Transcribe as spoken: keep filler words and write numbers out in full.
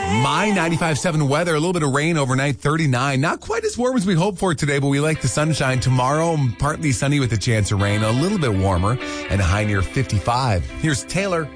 My ninety-five seven weather, a little bit of rain overnight, thirty-nine. Not quite as warm as we hoped for today, but we like the sunshine. Tomorrow, partly sunny with a chance of rain, a little bit warmer, and a high near fifty-five. Here's Taylor.